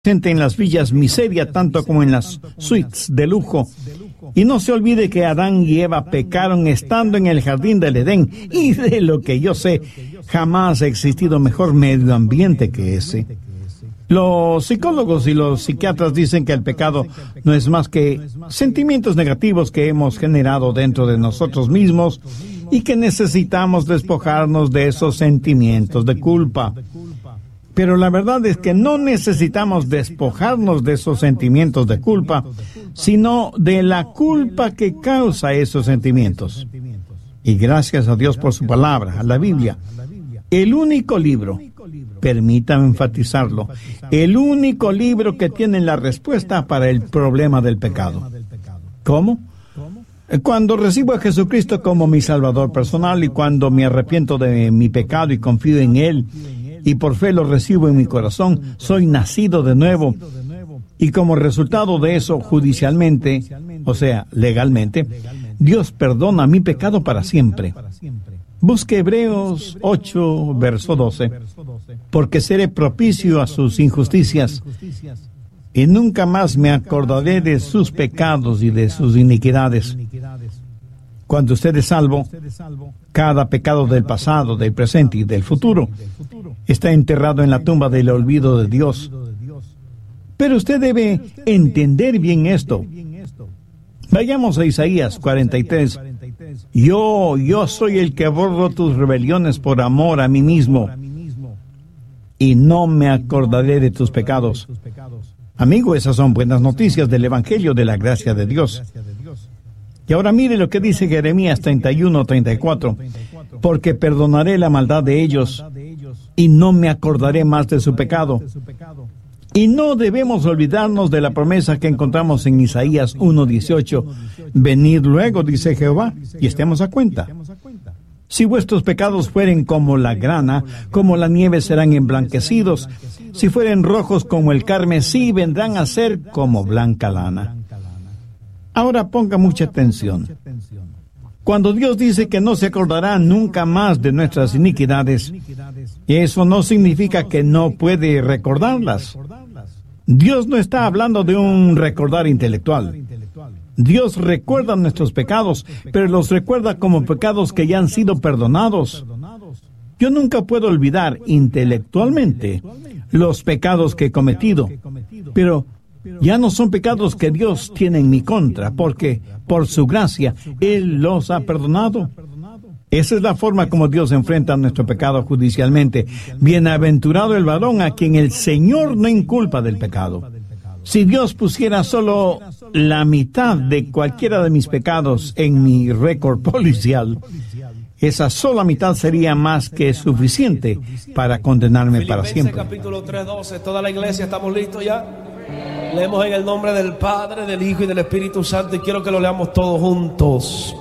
presente en las villas miseria tanto como en las suites de lujo. Y no se olvide que Adán y Eva pecaron estando en el jardín del Edén, y de lo que yo sé, jamás ha existido mejor medio ambiente que ese. Los psicólogos y los psiquiatras dicen que el pecado no es más que sentimientos negativos que hemos generado dentro de nosotros mismos y que necesitamos despojarnos de esos sentimientos de culpa. Pero la verdad es que no necesitamos despojarnos de esos sentimientos de culpa, sino de la culpa que causa esos sentimientos. Y gracias a Dios por su palabra, a la Biblia, el único libro, permítame enfatizarlo, el único libro que tiene la respuesta para el problema del pecado. ¿Cómo? Cuando recibo a Jesucristo como mi Salvador personal y cuando me arrepiento de mi pecado y confío en Él, y por fe lo recibo en mi corazón, soy nacido de nuevo. Y como resultado de eso, judicialmente, o sea, legalmente, Dios perdona mi pecado para siempre. Busque Hebreos 8, verso 12. Porque seré propicio a sus injusticias, y nunca más me acordaré de sus pecados y de sus iniquidades. Cuando usted es salvo, cada pecado del pasado, del presente y del futuro está enterrado en la tumba del olvido de Dios. Pero usted debe entender bien esto. Vayamos a Isaías 43. Yo soy el que borro tus rebeliones por amor a mí mismo, y no me acordaré de tus pecados. Amigo, esas son buenas noticias del Evangelio de la gracia de Dios. Y ahora mire lo que dice Jeremías 31:34. Porque perdonaré la maldad de ellos, y no me acordaré más de su pecado. Y no debemos olvidarnos de la promesa que encontramos en Isaías 1:18. Venid luego, dice Jehová, y estemos a cuenta. Si vuestros pecados fueren como la grana, como la nieve serán emblanquecidos. Si fueren rojos como el carmesí, vendrán a ser como blanca lana. Ahora ponga mucha atención. Cuando Dios dice que no se acordará nunca más de nuestras iniquidades, eso no significa que no puede recordarlas. Dios no está hablando de un recordar intelectual. Dios recuerda nuestros pecados, pero los recuerda como pecados que ya han sido perdonados. Yo nunca puedo olvidar intelectualmente los pecados que he cometido, pero ya no son pecados que Dios tiene en mi contra, porque por su gracia Él los ha perdonado. Esa es la forma como Dios enfrenta nuestro pecado judicialmente. Bienaventurado el varón a quien el Señor no inculpa del pecado. Si Dios pusiera solo la mitad de cualquiera de mis pecados en mi récord policial, esa sola mitad sería más que suficiente para condenarme para siempre. Capítulo 3:12, toda la iglesia, ¿estamos listos ya? Leemos en el nombre del Padre, del Hijo y del Espíritu Santo, y quiero que lo leamos todos juntos.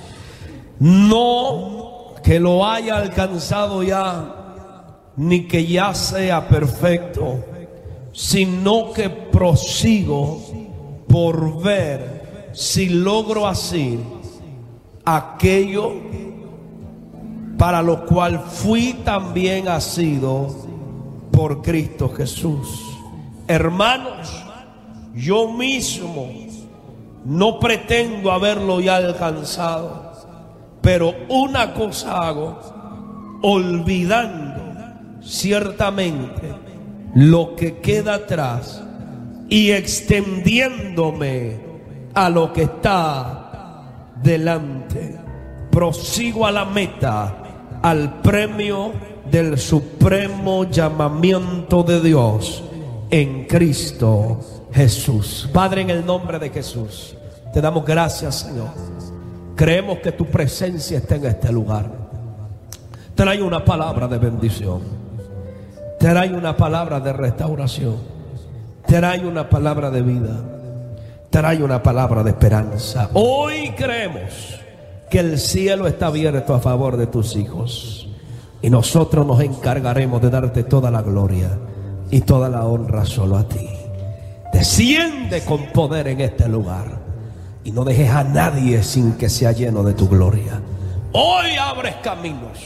No que lo haya alcanzado ya, ni que ya sea perfecto, sino que prosigo por ver si logro hacer aquello para lo cual fui también asido por Cristo Jesús. Hermanos, yo mismo no pretendo haberlo ya alcanzado, pero una cosa hago, olvidando ciertamente lo que queda atrás y extendiéndome a lo que está delante. Prosigo a la meta, al premio del supremo llamamiento de Dios en Cristo Jesús. Padre, en el nombre de Jesús, te damos gracias, Señor. Creemos que tu presencia está en este lugar. Trae una palabra de bendición, trae una palabra de restauración, trae una palabra de vida, trae una palabra de esperanza. Hoy creemos que el cielo está abierto a favor de tus hijos, y nosotros nos encargaremos de darte toda la gloria y toda la honra solo a ti. Desciende con poder en este lugar y no dejes a nadie sin que sea lleno de tu gloria. Hoy abres caminos,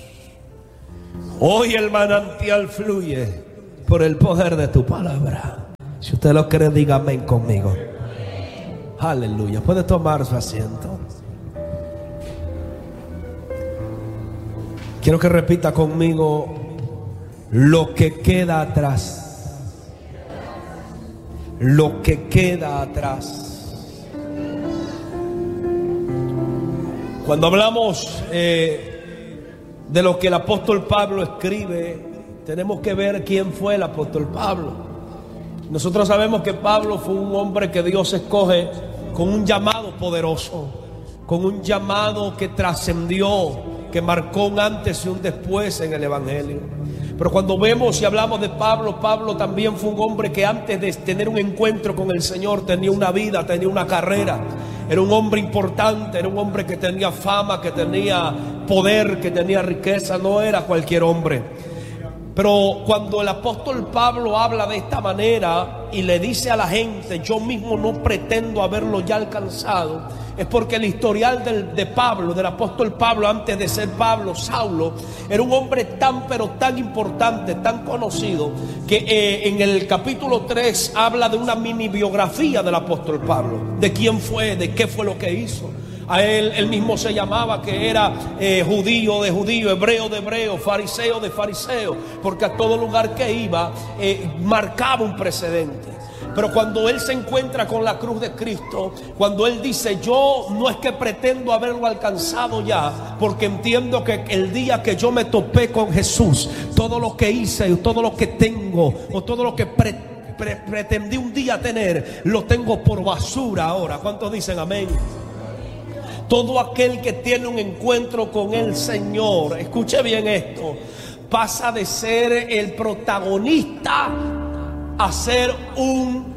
hoy el manantial fluye por el poder de tu palabra. Si usted lo cree, diga amén conmigo. Aleluya. Puede tomar su asiento. Quiero que repita conmigo: lo que queda atrás. Lo que queda atrás. Cuando hablamos de lo que el apóstol Pablo escribe, tenemos que ver quién fue el apóstol Pablo. Nosotros sabemos que Pablo fue un hombre que Dios escoge con un llamado poderoso, con un llamado que trascendió, que marcó un antes y un después en el evangelio. Pero cuando vemos y hablamos de Pablo, Pablo también fue un hombre que antes de tener un encuentro con el Señor tenía una vida, tenía una carrera. Era un hombre importante, era un hombre que tenía fama, que tenía poder, que tenía riqueza. No era cualquier hombre. Pero cuando el apóstol Pablo habla de esta manera y le dice a la gente: yo mismo no pretendo haberlo ya alcanzado, es porque el historial de Pablo, del apóstol Pablo, antes de ser Pablo, Saulo, era un hombre tan pero tan importante, tan conocido, que en el capítulo 3 habla de una mini biografía del apóstol Pablo, de quién fue, de qué fue lo que hizo. A él mismo se llamaba que era judío de judío, hebreo de hebreo, fariseo de fariseo, porque a todo lugar que iba marcaba un precedente. Pero cuando él se encuentra con la cruz de Cristo, cuando él dice: yo no es que pretendo haberlo alcanzado ya, porque entiendo que el día que yo me topé con Jesús, todo lo que hice, todo lo que tengo, o todo lo que pretendí un día tener, lo tengo por basura ahora. ¿Cuántos dicen amén? Todo aquel que tiene un encuentro con el Señor, escuche bien esto, pasa de ser el protagonista a ser un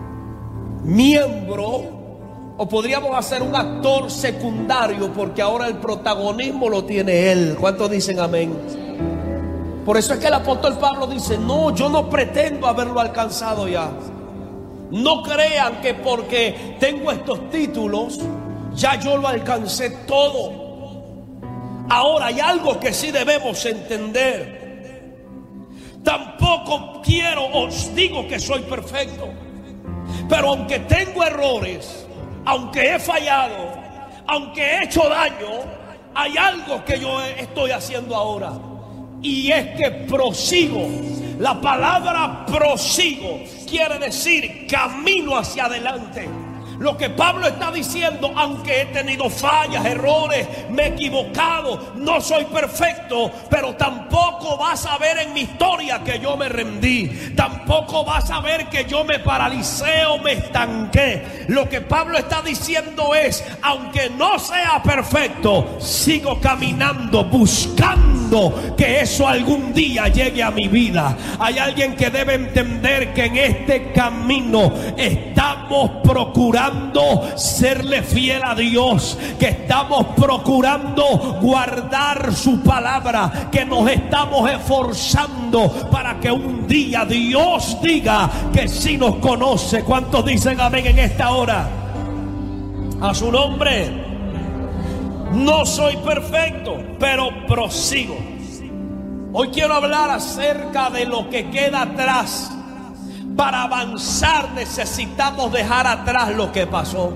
miembro, o podríamos hacer un actor secundario, porque ahora el protagonismo lo tiene él. ¿Cuántos dicen amén? Por eso es que el apóstol Pablo dice: no, yo no pretendo haberlo alcanzado ya. No crean que porque tengo estos títulos ya yo lo alcancé todo. Ahora hay algo que sí debemos entender. Tampoco os digo que soy perfecto, pero aunque tengo errores, aunque he fallado, aunque he hecho daño, hay algo que yo estoy haciendo ahora, y es que prosigo. La palabra prosigo quiere decir camino hacia adelante. Lo que Pablo está diciendo: aunque he tenido fallas, errores, me he equivocado, no soy perfecto, pero tampoco vas a ver en mi historia que yo me rendí, tampoco vas a ver que yo me paralicé o me estanqué. Lo que Pablo está diciendo es: aunque no sea perfecto, sigo caminando, buscando que eso algún día llegue a mi vida. Hay alguien que debe entender que en este camino estamos procurando serle fiel a Dios, que estamos procurando guardar su palabra, que nos estamos esforzando para que un día Dios diga que sí nos conoce. ¿Cuántos dicen amén en esta hora? A su nombre. No soy perfecto, pero prosigo. Hoy quiero hablar acerca de lo que queda atrás. Para avanzar necesitamos dejar atrás lo que pasó.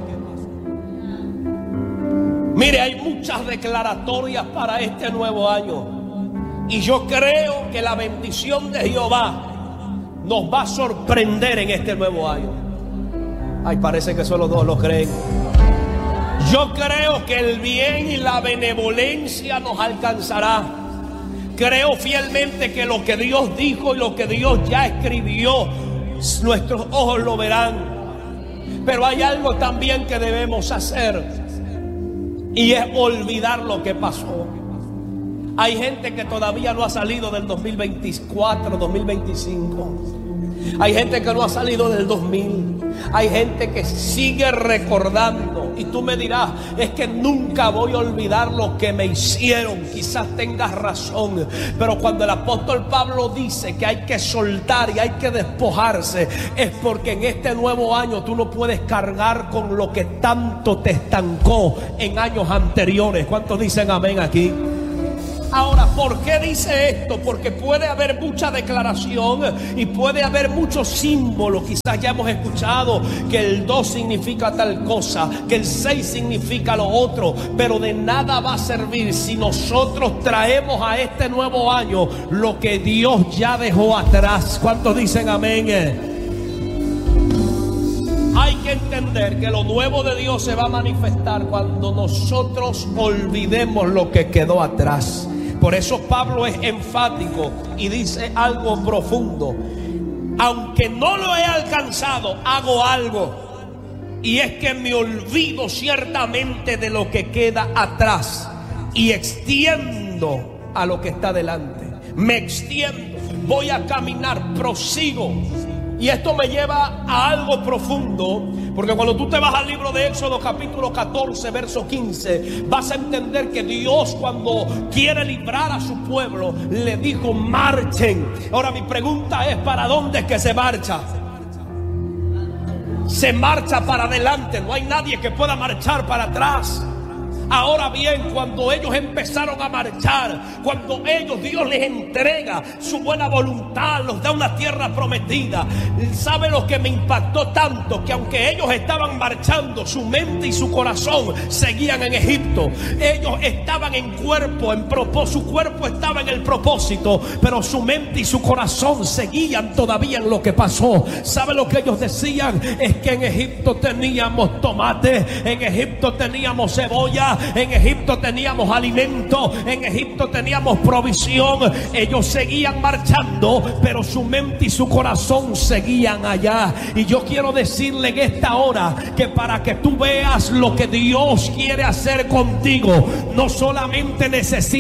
Mire, hay muchas declaratorias para este nuevo año, y yo creo que la bendición de Jehová nos va a sorprender en este nuevo año. Ay, parece que solo dos lo creen. Yo creo que el bien y la benevolencia nos alcanzará. Creo fielmente que lo que Dios dijo y lo que Dios ya escribió, nuestros ojos lo verán. Pero hay algo también que debemos hacer, y es olvidar lo que pasó. Hay gente que todavía no ha salido del 2024, 2025. Hay gente que no ha salido del 2000. Hay gente que sigue recordando. Y tú me dirás: es que nunca voy a olvidar lo que me hicieron. Quizás tengas razón. Pero cuando el apóstol Pablo dice que hay que soltar y hay que despojarse, es porque en este nuevo año tú no puedes cargar con lo que tanto te estancó en años anteriores. ¿Cuántos dicen amén aquí? Ahora, ¿por qué dice esto? Porque puede haber mucha declaración y puede haber muchos símbolos. Quizás ya hemos escuchado que el 2 significa tal cosa, que el 6 significa lo otro, pero de nada va a servir si nosotros traemos a este nuevo año lo que Dios ya dejó atrás. ¿Cuántos dicen amén? Hay que entender que lo nuevo de Dios se va a manifestar cuando nosotros olvidemos lo que quedó atrás. Por eso Pablo es enfático y dice algo profundo. Aunque no lo he alcanzado, hago algo. Y es que me olvido ciertamente de lo que queda atrás y extiendo a lo que está delante. Me extiendo, voy a caminar, prosigo. Y esto me lleva a algo profundo, porque cuando tú te vas al libro de Éxodo capítulo 14 verso 15, vas a entender que Dios, cuando quiere librar a su pueblo, le dijo: marchen. Ahora mi pregunta es: ¿para dónde es que se marcha? Se marcha para adelante, no hay nadie que pueda marchar para atrás. Ahora bien, cuando ellos empezaron a marchar, cuando Dios les entrega su buena voluntad, los da una tierra prometida, ¿sabe lo que me impactó tanto? Que aunque ellos estaban marchando, su mente y su corazón seguían en Egipto. Ellos estaban en cuerpo, su cuerpo estaba en el propósito, pero su mente y su corazón seguían todavía en lo que pasó. ¿Sabe lo que ellos decían? Es que en Egipto teníamos tomate, en Egipto teníamos cebolla, en Egipto teníamos alimento, en Egipto teníamos provisión. Ellos seguían marchando, pero su mente y su corazón seguían allá. Y yo quiero decirle en esta hora que para que tú veas lo que Dios quiere hacer contigo, no solamente necesitas